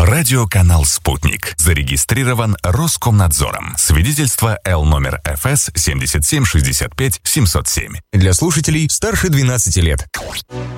Радиоканал «Спутник». Зарегистрирован Роскомнадзором. Свидетельство Л номер ФС 77 65 707. Для слушателей старше 12 лет.